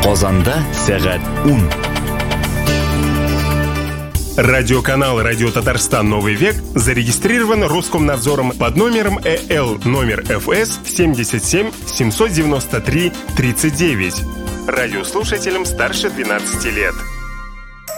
Qozonda saat 10. Радиоканал «Радио Татарстан. Новый век» зарегистрирован Роскомнадзором под номером ЭЛ номер ФС 77 793 39. Радиослушателям старше 12 лет.